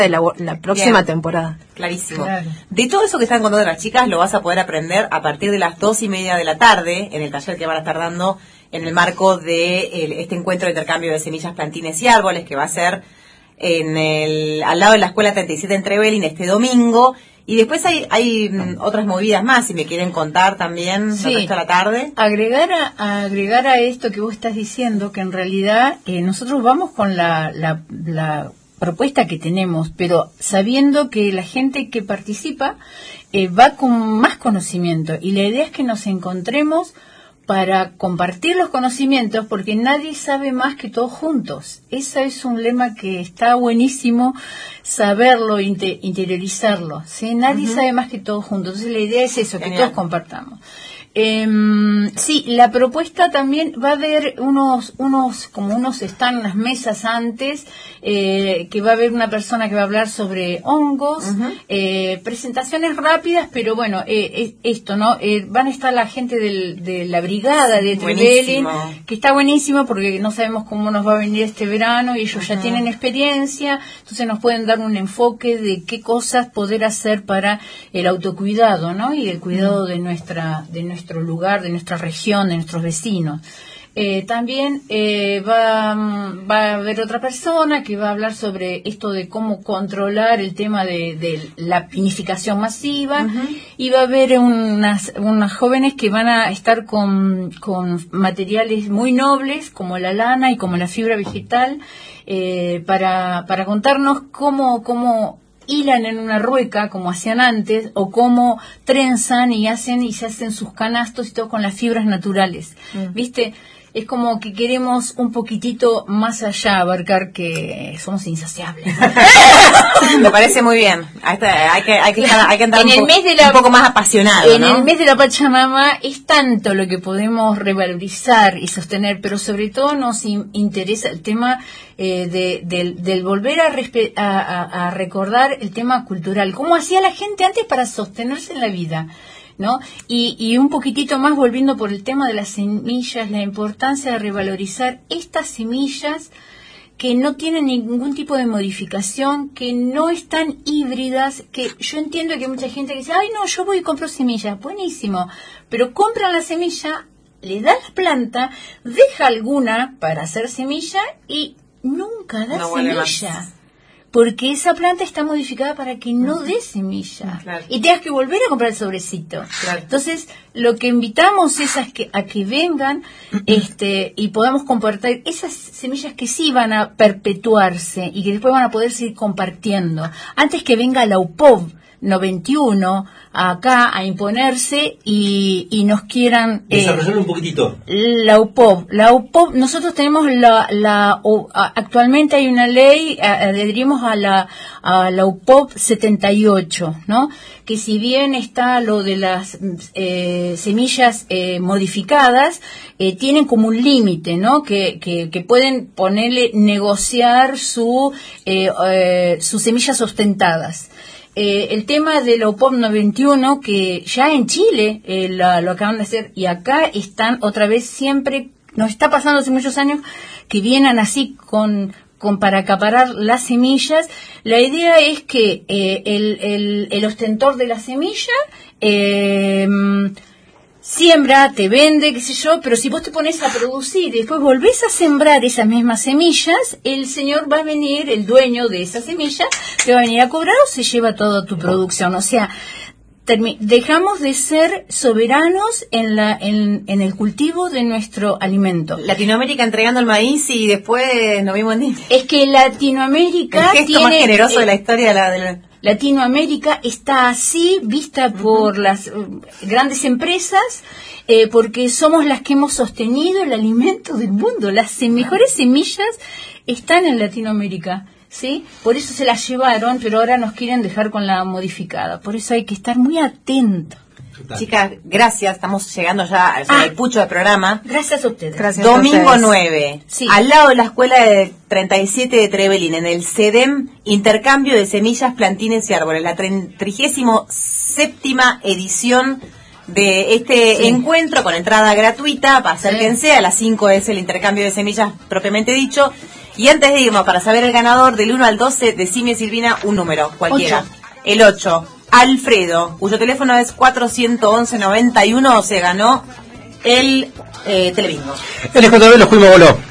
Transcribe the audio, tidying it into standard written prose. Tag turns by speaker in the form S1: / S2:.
S1: de la próxima temporada.
S2: Clarísimo. Claro. De todo eso que están contando las chicas lo vas a poder aprender a partir de las 2:30 de la tarde en el taller que van a estar dando en el marco de este encuentro de intercambio de semillas, plantines y árboles que va a ser al lado de la Escuela 37 en Trevelin este domingo. Y después hay otras movidas más, si me quieren contar también, sí, el resto de la tarde.
S3: Agregar a esto que vos estás diciendo, que en realidad nosotros vamos con la propuesta que tenemos, pero sabiendo que la gente que participa va con más conocimiento. Y la idea es que nos encontremos para compartir los conocimientos, porque nadie sabe más que todos juntos. Ese es un lema que está buenísimo saberlo, interiorizarlo, ¿sí? Nadie sabe más que todos juntos. Entonces la idea es eso, que todos compartamos. Sí, la propuesta también va a haber unos están unas mesas antes, que va a haber una persona que va a hablar sobre hongos, presentaciones rápidas, pero bueno, esto, ¿no? Van a estar la gente de la brigada de Trevelin, que está buenísimo porque no sabemos cómo nos va a venir este verano y ellos ya tienen experiencia, entonces nos pueden dar un enfoque de qué cosas poder hacer para el autocuidado, ¿no? Y el cuidado de nuestro lugar, de nuestra región, de nuestros vecinos. También va a haber otra persona que va a hablar sobre esto de cómo controlar el tema de la pinificación masiva, y va a haber unas jóvenes que van a estar con materiales muy nobles como la lana y como la fibra vegetal, para contarnos cómo hilan en una rueca como hacían antes, o cómo trenzan y se hacen sus canastos y todo con las fibras naturales. ¿Viste? Es como que queremos un poquitito más allá, abarcar, que somos insaciables.
S2: Me parece muy bien. Hay que andar un poco más apasionado,
S3: ¿no? En el mes de la Pachamama es tanto lo que podemos revalorizar y sostener, pero sobre todo nos interesa el tema del volver a recordar el tema cultural. ¿Cómo hacía la gente antes para sostenerse en la vida? ¿No? Y un poquitito más, volviendo por el tema de las semillas, la importancia de revalorizar estas semillas que no tienen ningún tipo de modificación, que no están híbridas, que yo entiendo que hay mucha gente que dice, ay no, yo voy y compro semillas, buenísimo, pero compran la semilla, le da la planta, deja alguna para hacer semilla y nunca da semilla. Porque esa planta está modificada para que no dé semilla. Claro. Y tengas que volver a comprar el sobrecito. Claro. Entonces, lo que invitamos es a que vengan y podamos compartir esas semillas que sí van a perpetuarse y que después van a poder seguir compartiendo. Antes que venga la UPOV 91 acá a imponerse y nos quieran
S4: desarrollar un poquitito
S3: la UPOV, nosotros tenemos actualmente hay una ley, adherimos a la UPOV 78, ¿no? Que si bien está lo de las semillas modificadas, tienen como un límite, ¿no? Que pueden negociar sus semillas ostentadas. El tema de la UPOV 91, que ya en Chile lo acaban de hacer, y acá están otra vez, siempre nos está pasando hace muchos años que vienen así para acaparar las semillas. La idea es que el ostentor de la semilla siembra, te vende, qué sé yo, pero si vos te pones a producir y después volvés a sembrar esas mismas semillas, el señor va a venir, el dueño de esa semilla, te va a venir a cobrar o se lleva toda tu producción. O sea, dejamos de ser soberanos en el cultivo de nuestro alimento.
S2: Latinoamérica entregando el maíz y después nos vimos en India.
S3: Es que Latinoamérica
S2: el gesto más generoso de la historia de la
S3: Latinoamérica está así, vista por las grandes empresas, porque somos las que hemos sostenido el alimento del mundo. Las mejores semillas están en Latinoamérica, ¿sí? Por eso se las llevaron, pero ahora nos quieren dejar con la modificada. Por eso hay que estar muy atentos.
S2: Chicas, gracias, estamos llegando ya al pucho del programa.
S3: Gracias a ustedes.
S2: Gracias Domingo a ustedes. 9, sí. Al lado de la escuela de 37 de Trevelin, en el CEDEM, intercambio de semillas, plantines y árboles, la 37ª edición de este encuentro con entrada gratuita. Acérquense, a las 5 es el intercambio de semillas propiamente dicho. Y antes de irnos, para saber el ganador del 1 al 12, decime, Silvina, un número, cualquiera.
S3: 8.
S2: El 8. Alfredo, cuyo teléfono es 411-91, se ganó el Telebingo.
S4: El JB lo fuimos voló.